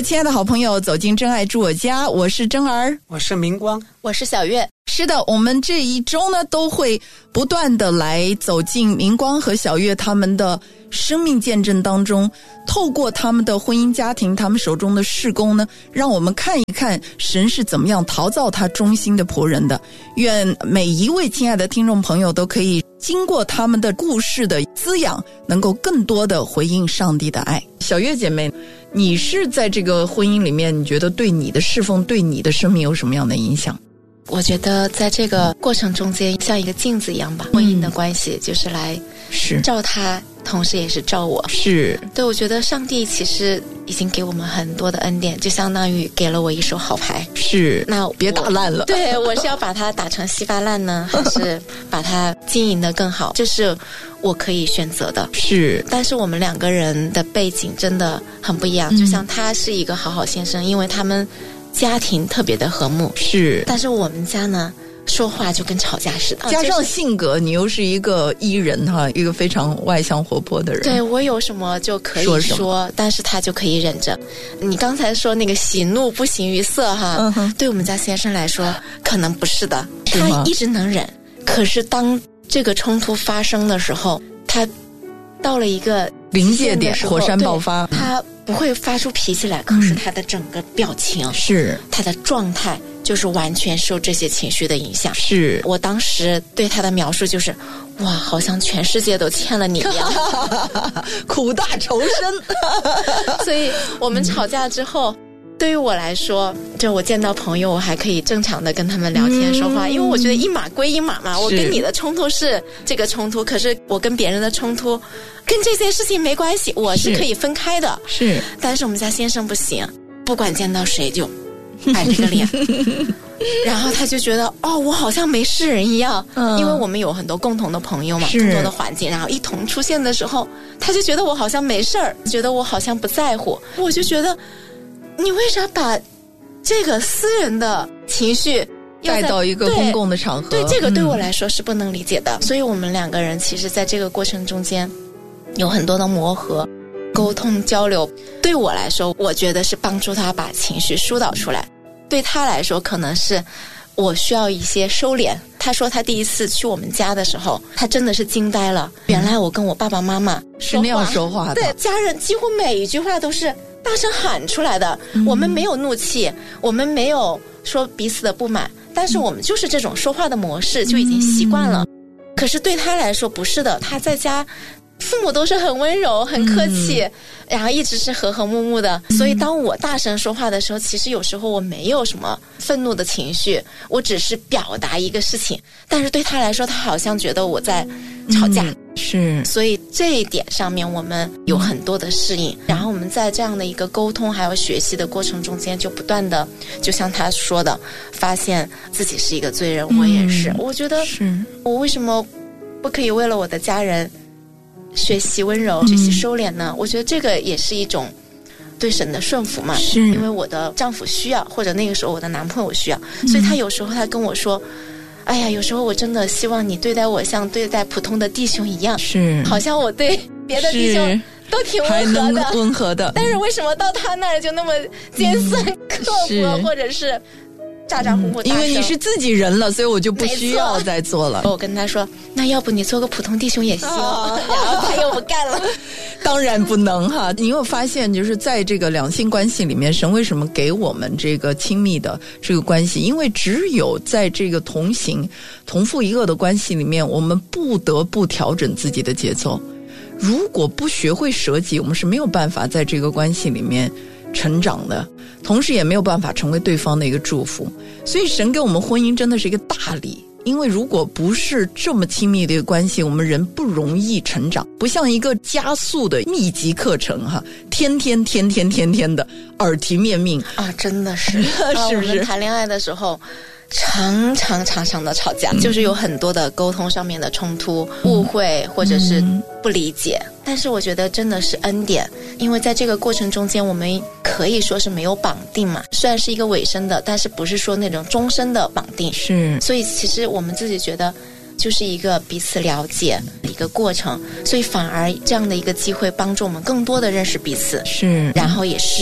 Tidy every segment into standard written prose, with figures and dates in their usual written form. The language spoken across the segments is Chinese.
亲爱的好朋友，走进真爱住我家，我是真儿， 我是明光， 我是小月。 是的，我们这一周呢都会不断的来走进明光和小月他们的生命见证当中，透过他们的婚姻家庭，他们手中的事工呢，让我们看一看神是怎么样陶造他忠心的仆人的。愿每一位亲爱的听众朋友都可以经过他们的故事的滋养，能够更多的回应上帝的爱。小月姐妹，你是在这个婚姻里面，你觉得对你的侍奉，对你的生命有什么样的影响？ 我觉得在这个过程中间像一个镜子一样吧，婚姻的关系就是来照他，同时也是照我。 是， 对，我觉得上帝其实已经给我们很多的恩典，就相当于给了我一手好牌。 是， 那别打烂了。 对，我是要把它打成稀巴烂呢，还是把它经营得更好？这是我可以选择的。 是， 但是我们两个人的背景真的很不一样。就像他是一个好好先生，因为他们家庭特别的和睦， 是， 但是我们家呢，说话就跟吵架似的。 加上性格，你又是一个E人哈，一个非常外向活泼的人。 对，我有什么就可以说，但是他就可以忍着。你刚才说那个喜怒不形于色哈，对我们家先生来说可能不是的，他一直能忍。可是当这个冲突发生的时候，他到了一个临界点，火山爆发， 他不会发出脾气来，可是他的整个表情， 是他的状态就是完全受这些情绪的影响。 是， 我当时对他的描述就是哇，好像全世界都欠了你一样苦大仇深所以我们吵架之后，对于我来说，就我见到朋友我还可以正常的跟他们聊天说话，因为我觉得一码归一码嘛，我跟你的冲突是这个冲突，可是我跟别人的冲突跟这件事情没关系，我是可以分开的。 是， 但是我们家先生不行，不管见到谁就摆这个脸然后他就觉得哦，我好像没事人一样，因为我们有很多共同的朋友嘛，工作的环境，然后一同出现的时候，他就觉得我好像没事儿，觉得我好像不在乎。我就觉得你为啥把这个私人的情绪带到一个公共的场合？ 对，这个对我来说是不能理解的。所以我们两个人其实在这个过程中间有很多的磨合、沟通、交流。对我来说，我觉得是帮助他把情绪疏导出来，对他来说可能是我需要一些收敛。他说他第一次去我们家的时候，他真的是惊呆了，原来我跟我爸爸妈妈是那样说话的。 对，家人几乎每一句话都是大声喊出来的，我们没有怒气，我们没有说彼此的不满，但是我们就是这种说话的模式就已经习惯了。可是对他来说不是的，他在家父母都是很温柔很客气，然后一直是和和睦睦的，所以当我大声说话的时候，其实有时候我没有什么愤怒的情绪，我只是表达一个事情，但是对他来说他好像觉得我在吵架。 是， 所以这一点上面我们有很多的适应，然后我们在这样的一个沟通还有学习的过程中间，就不断的就像他说的，发现自己是一个罪人，我也是。我觉得我为什么不可以为了我的家人学习温柔学习收敛呢？我觉得这个也是一种对神的顺服嘛， 是因为我的丈夫需要，或者那个时候我的男朋友需要，所以他有时候他跟我说，哎呀，有时候我真的希望你对待我像对待普通的弟兄一样， 是好像我对别的弟兄都挺温和的，但是为什么到他那儿就那么尖酸刻薄，或者是咋咋呼呼大声？ 因为你是自己人了，所以我就不需要再做了。 我跟他说，那要不你做个普通弟兄也行，然后他又不干了。 当然不能哈！你有发现，就是在这个两性关系里面，神为什么给我们这个亲密的这个关系？因为只有在这个同行同负一恶的关系里面，我们不得不调整自己的节奏。如果不学会舍己，我们是没有办法在这个关系里面成长的，同时也没有办法成为对方的一个祝福。所以神给我们婚姻真的是一个大礼，因为如果不是这么亲密的一个关系，我们人不容易成长，不像一个加速的密集课程哈，天天的耳提面命啊，真的是是不是？ 我们谈恋爱的时候常常的吵架，就是有很多的沟通上面的冲突、误会或者是不理解。但是我觉得真的是恩典，因为在这个过程中间我们可以说是没有绑定嘛，虽然是一个尾声的，但是不是说那种终身的绑定， 是， 所以其实我们自己觉得就是一个彼此了解的一个过程，所以反而这样的一个机会帮助我们更多的认识彼此， 是， 然后也是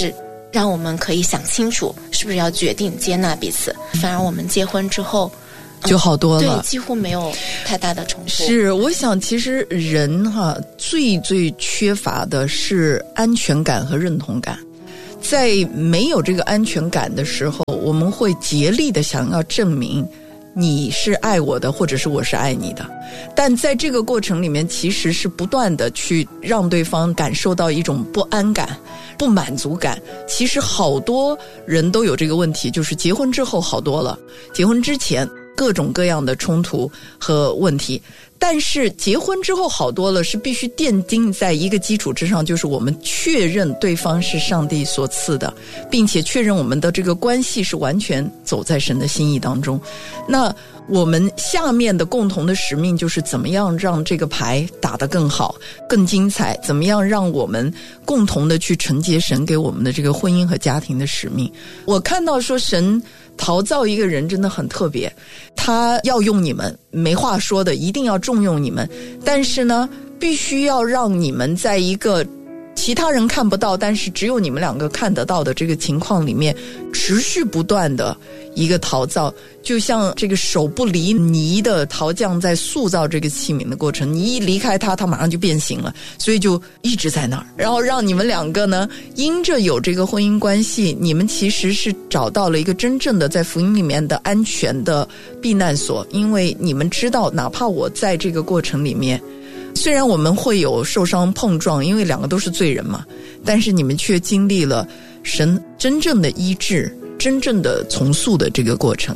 让我们可以想清楚是不是要决定接纳彼此。反而我们结婚之后就好多了， 对，几乎没有太大的重复。 是，我想其实人最缺乏的是安全感和认同感。在没有这个安全感的时候，我们会竭力的想要证明你是爱我的，或者是我是爱你的。但在这个过程里面，其实是不断的去让对方感受到一种不安感、不满足感。其实好多人都有这个问题，就是结婚之后好多了，结婚之前各种各样的冲突和问题。但是结婚之后好多了，是必须奠定在一个基础之上，就是我们确认对方是上帝所赐的，并且确认我们的这个关系是完全走在神的心意当中。那我们下面的共同的使命就是怎么样让这个牌打得更好、更精彩，怎么样让我们共同的去承接神给我们的这个婚姻和家庭的使命。我看到说神陶造一个人真的很特别，他要用你们，没话说的，一定要重用你们，但是呢，必须要让你们在一个其他人看不到，但是只有你们两个看得到的这个情况里面，持续不断的一个陶造，就像这个手不离泥的陶匠在塑造这个器皿的过程，你一离开它，它马上就变形了，所以就一直在那儿。然后让你们两个呢，因着有这个婚姻关系，你们其实是找到了一个真正的在福音里面的安全的避难所，因为你们知道，哪怕我在这个过程里面，虽然我们会有受伤碰撞，因为两个都是罪人嘛，但是你们却经历了神真正的医治、真正的重塑的这个过程。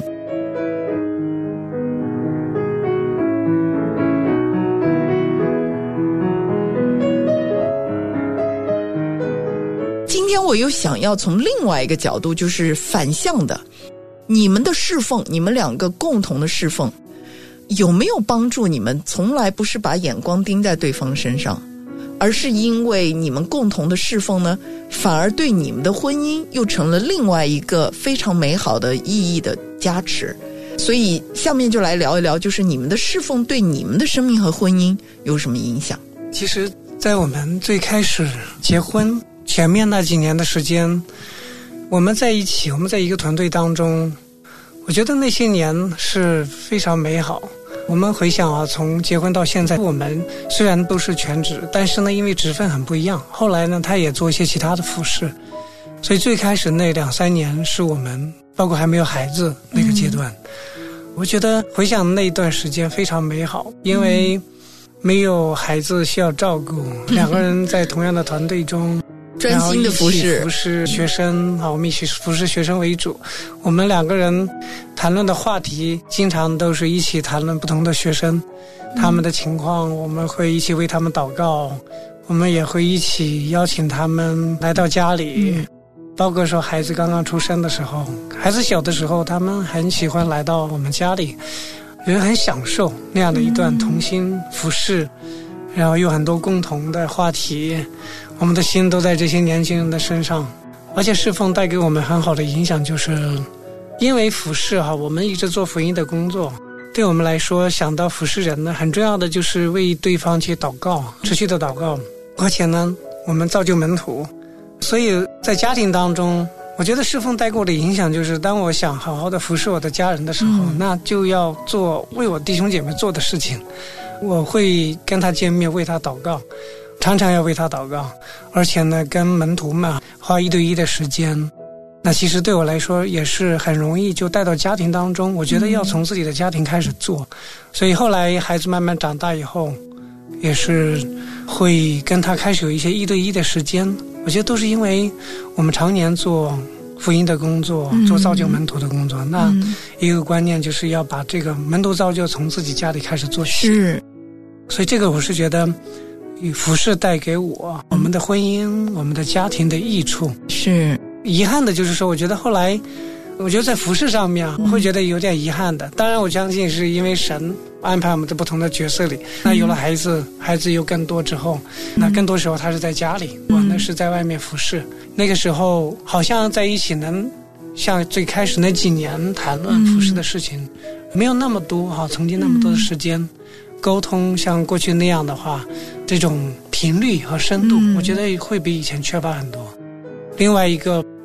今天我又想要从另外一个角度，就是反向的，你们的侍奉，你们两个共同的侍奉，有没有帮助你们从来不是把眼光盯在对方身上，而是因为你们共同的侍奉呢，反而对你们的婚姻又成了另外一个非常美好的意义的加持。所以下面就来聊一聊，就是你们的侍奉对你们的生命和婚姻有什么影响。 其实在我们最开始结婚前面那几年的时间，我们在一起，我们在一个团队当中，我觉得那些年是非常美好。我们回想从结婚到现在，我们虽然都是全职，但是呢，因为职分很不一样，后来呢，他也做一些其他的服饰，所以最开始那2-3年是我们包括还没有孩子那个阶段，我觉得回想那段时间非常美好，因为没有孩子需要照顾，两个人在同样的团队中专心的服侍学生，我们一起服侍学生为主。我们两个人谈论的话题经常都是一起谈论不同的学生，他们的情况，我们会一起为他们祷告，我们也会一起邀请他们来到家里，包括说孩子刚刚出生的时候，孩子小的时候，他们很喜欢来到我们家里，也很享受那样的一段同心服侍，然后有很多共同的话题，我们的心都在这些年轻人的身上。而且侍奉带给我们很好的影响，就是因为服侍我们一直做福音的工作，对我们来说想到服侍人呢，很重要的就是为对方去祷告，持续的祷告，而且呢我们造就门徒。所以在家庭当中，我觉得侍奉带给我的影响就是，当我想好好的服侍我的家人的时候，那就要做为我弟兄姐妹做的事情，我会跟他见面，为他祷告，常常要为他祷告，而且呢跟门徒们花1对1的时间。那其实对我来说也是很容易就带到家庭当中，我觉得要从自己的家庭开始做。所以后来孩子慢慢长大以后，也是会跟他开始有一些1对1的时间。我觉得都是因为我们常年做福音的工作，做造就门徒的工作，那一个观念就是要把这个门徒造就从自己家里开始做起。 是， 所以这个我是觉得服侍带给我们的婚姻，我们的家庭的益处。 是遗憾的就是说，我觉得后来我觉得在服侍上面我会觉得有点遗憾的。当然我相信是因为神安排我们在不同的角色里，那有了孩子，孩子又更多之后，那更多时候他是在家里，我呢是在外面服侍。那个时候好像在一起能像最开始那几年谈论服侍的事情没有那么多曾经那么多的时间沟通，像过去那样的话，这种频率和深度我觉得会比以前缺乏很多。另外一个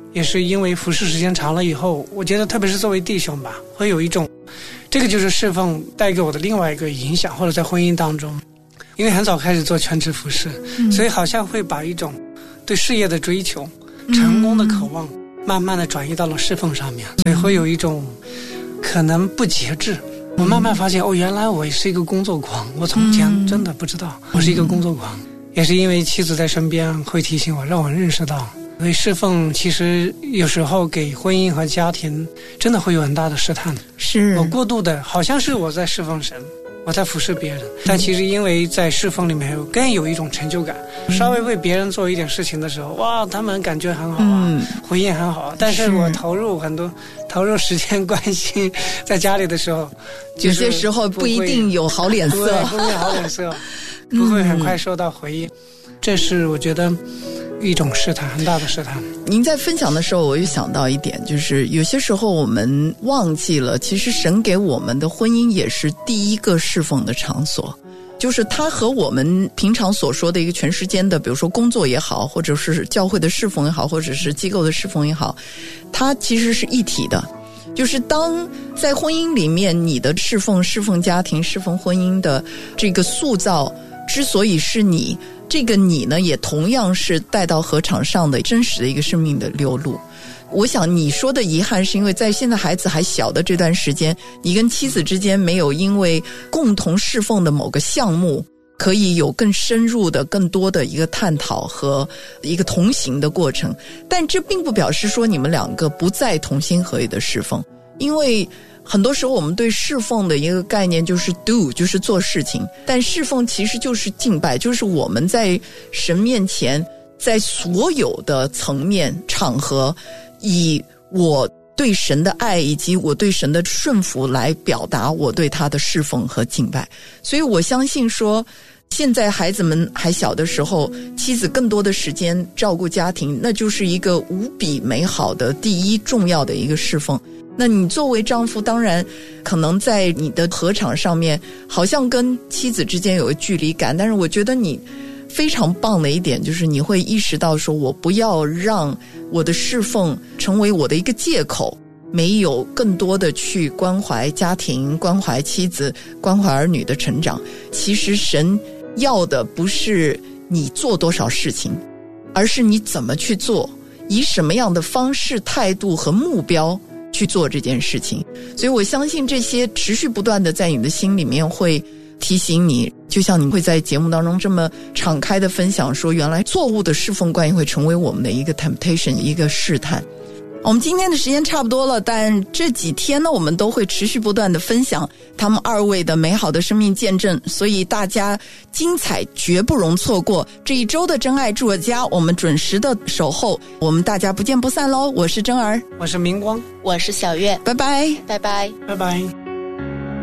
也是因为服侍时间长了以后，我觉得特别是作为弟兄吧，会有一种，这个就是侍奉带给我的另外一个影响，或者在婚姻当中，因为很早开始做全职服侍，所以好像会把一种对事业的追求、成功的渴望，慢慢的转移到了侍奉上面，所以会有一种可能不节制。我慢慢发现，原来我是一个工作狂，我从前真的不知道我是一个工作狂，也是因为妻子在身边会提醒我，让我认识到，所以侍奉其实有时候给婚姻和家庭真的会有很大的试探。 是我过度的，好像是我在侍奉神，我在服侍别人，但其实因为在侍奉里面更有一种成就感，稍微为别人做一点事情的时候，哇，他们感觉很好啊，回应很好，但是我投入时间关心在家里的时候， 有些时候不一定有好脸色， 对，不会好脸色，不会很快收到回应，这是我觉得一种试探，很大的试探。 您在分享的时候，我又想到一点，就是有些时候我们忘记了，其实神给我们的婚姻也是第一个侍奉的场所，就是它和我们平常所说的一个全时间的，比如说工作也好，或者是教会的侍奉也好，或者是机构的侍奉也好，它其实是一体的。就是当在婚姻里面，你的侍奉家庭、侍奉婚姻的这个塑造，之所以是你，这个你呢，也同样是带到禾场上的真实的一个生命的流露。我想你说的遗憾是因为在现在孩子还小的这段时间，你跟妻子之间没有因为共同侍奉的某个项目可以有更深入的更多的一个探讨和一个同行的过程，但这并不表示说你们两个不再同心合意的侍奉，因为很多时候我们对侍奉的一个概念就是 do， 就是做事情，但侍奉其实就是敬拜，就是我们在神面前在所有的层面场合，以我对神的爱以及我对神的顺服来表达我对他的侍奉和敬拜。所以我相信说，现在孩子们还小的时候，妻子更多的时间照顾家庭，那就是一个无比美好的第一重要的一个侍奉。那你作为丈夫，当然可能在你的禾场上面好像跟妻子之间有个距离感，但是我觉得你非常棒的一点就是你会意识到说，我不要让我的侍奉成为我的一个借口，没有更多的去关怀家庭、关怀妻子、关怀儿女的成长。其实神要的不是你做多少事情，而是你怎么去做，以什么样的方式、态度和目标去做这件事情。所以我相信这些持续不断的在你的心里面会提醒你，就像你会在节目当中这么敞开的分享说，原来错误的侍奉关系会成为我们的一个 temptation， 一个试探。我们今天的时间差不多了，但这几天呢，我们都会持续不断的分享他们二位的美好的生命见证，所以大家精彩绝不容错过。这一周的真爱住我家，我们准时的守候，我们大家不见不散喽。我是真儿， 我是明光， 我是小月， 拜拜， 拜拜， 拜拜。